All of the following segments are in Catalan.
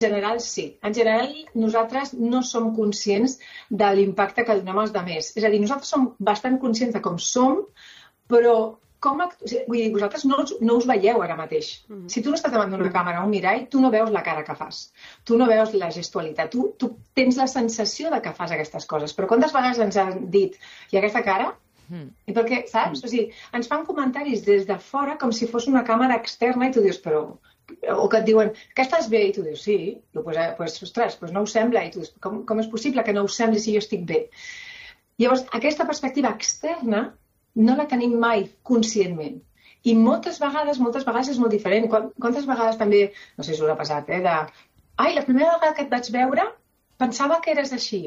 general, sí. En general, nosaltres no som conscients de l'impacte que donem als altres. És a dir, nosaltres som bastant conscients de com som, però vull dir, vosaltres no us veieu ara mateix. Si tu no estàs davant d'una càmera o un mirall, tu no veus la cara que fas. Tu no veus la gestualitat. Tu tens la sensació de que fas aquestes coses. Però quantes vegades ens han dit i aquesta cara? I perquè, saps? O sigui, ens fan comentaris des de fora com si fos una càmera externa i tu dius, però... O que et diuen, que estàs bé? I tu dius, sí. Doncs, ostres, no ho sembla. I tu dius, com és possible que no ho sembli si jo estic bé? Llavors, aquesta perspectiva externa no la tenim mai conscientment. I moltes vegades és molt diferent. Quantes vegades també, no sé si us ha passat, ai, la primera vegada que et vaig veure pensava que eres així.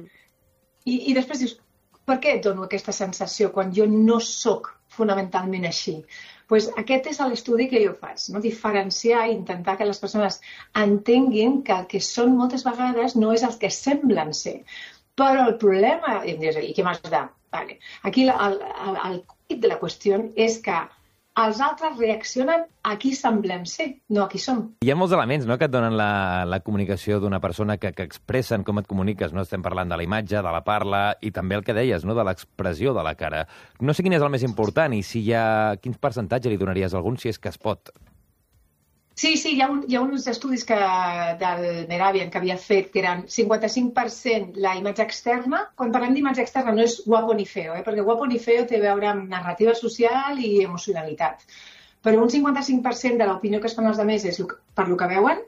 I després dius, per què et dono aquesta sensació quan jo no sóc fonamentalment així? Doncs aquest és l'estudi que jo faig, no? Diferenciar i intentar que les persones entenguin que el que són moltes vegades no és el que semblen ser. Però el problema, i em dius, i què m'has de? Vale. Aquí el quid de la qüestió és que els altres reaccionen a qui semblem ser, no a qui som. Hi ha molts elements, no?, que et donen la comunicació d'una persona que expressen com et comuniques, no? Estem parlant de la imatge, de la parla i també el que deies, no?, de l'expressió de la cara. No sé quin és el més important i quins percentatge li donaries a algun, si és que es pot. Sí, hi ha uns estudis del Meravian que havia fet que eren 55% la imatge externa. Quan parlem d'imatge externa no és guapo ni feo, perquè guapo ni feo té a veure amb narrativa social i emocionalitat. Però un 55% de l'opinió que es fan els altres és per lo que veuen,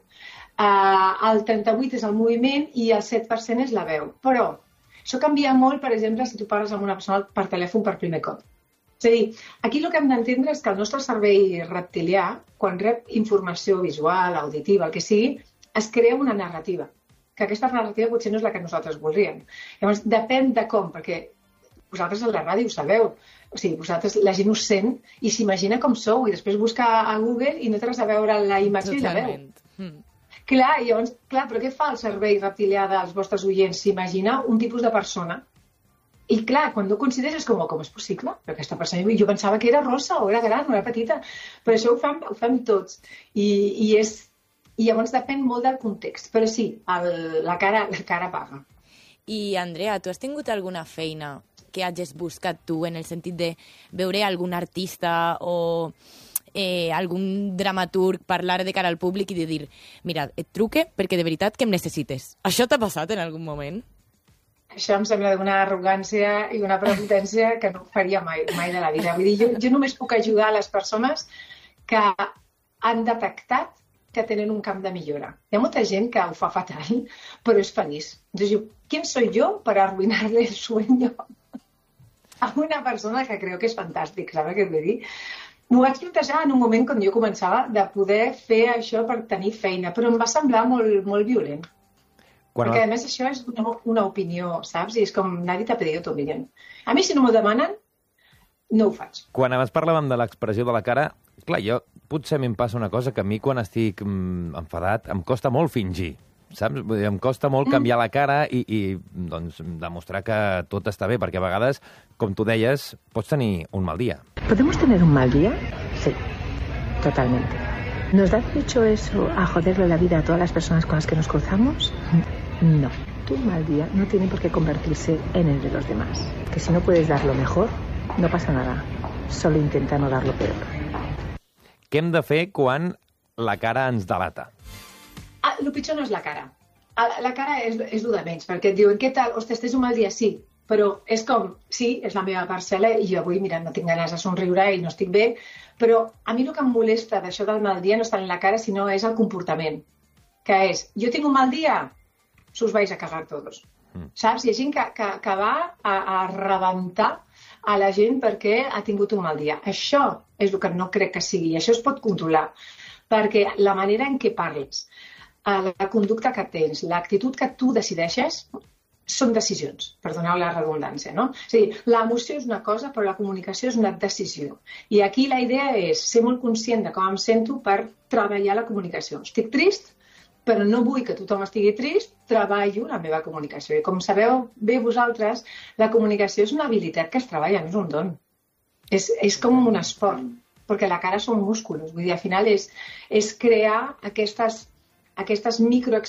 el 38% és el moviment i el 7% és la veu. Però això canvia molt, per exemple, si tu parles amb una persona per telèfon per primer cop. És a dir, aquí el que hem d'entendre és que el nostre cervell reptilià, quan rep informació visual, auditiva, el que sigui, es crea una narrativa. Que aquesta narrativa potser no és la que nosaltres voldríem. Llavors, depèn de com, perquè vosaltres a la ràdio ho sabeu. O sigui, vosaltres, la gent us sent i s'imagina com sou i després busca a Google i no té res a veure la imatge i la veu. Clar, llavors, però què fa el cervell reptilià dels vostres oients? S'imagina un tipus de persona. I clar, quan no consideres com és possible? Però aquesta persona, jo pensava que era rossa o era gran o era petita, però això ho fem tots. I llavors depèn molt del context. Però sí, la cara paga. I Andrea, tu has tingut alguna feina que hagis buscat tu en el sentit de veure algun artista o algun dramaturg parlar de cara al públic i de dir, mira, et truque perquè de veritat que em necessites. Això t'ha passat en algun moment? Això em sembla d'una arrogància i una prepotència que no faria mai de la vida. Vull dir, jo només puc ajudar a les persones que han detectat que tenen un camp de millora. Hi ha molta gent que ho fa fatal, però és feliç. Entonces, ¿quién soy yo para arruinarle el sueño a una persona que creu que és fantàstic? Saps què et vull dir? M'ho vaig plantejar en un moment quan jo començava de poder fer això per tenir feina, però em va semblar molt violent. Perquè, a més, això és una opinió, saps? I és com, nadie t'ha pedido tu opinió. A mi, si no m'ho demanen, no ho faig. Quan abans parlàvem de l'expressió de la cara, clar, potser em passa una cosa que a mi, quan estic enfadat, em costa molt fingir, saps? Em costa molt canviar la cara i doncs, demostrar que tot està bé, perquè a vegades, com tu deies, pots tenir un mal dia. ¿Podemos tener un mal día? Sí, totalmente. ¿Nos da derecho eso a joderle la vida a todas las personas con las que nos cruzamos? No. Tu mal día no tiene por qué convertirse en el de los demás. Que si no puedes dar lo mejor, no pasa nada. Solo intenta no dar lo peor. Què hem de fer quan la cara ens delata? El pitjor no és la cara. La cara és el de menys, perquè et diuen, què tal? Ostres, tens un mal dia? Sí. Però és com, sí, és la meva parcel·la i jo avui, mira, no tinc ganes de somriure i no estic bé, però a mi el que em molesta d'això del mal dia no és tant la cara, sinó és el comportament, que és, jo tinc un mal dia, us vais a cagar tots. Saps? Hi ha gent que va a rebentar a la gent perquè ha tingut un mal dia. Això és el que no crec que sigui, i això es pot controlar, perquè la manera en què parles, la conducta que tens, l'actitud que tu decideixes, són decisions, perdoneu la redundància, no? És a dir, l'emoció és una cosa, però la comunicació és una decisió. I aquí la idea és ser molt conscient de com em sento per treballar la comunicació. Estic trist, però no vull que tothom estigui trist, treballo la meva comunicació. I com sabeu bé vosaltres, la comunicació és una habilitat que es treballa, no és un don. És com un esport, perquè la cara són músculs. Vull dir, al final és crear aquestes aquestes micro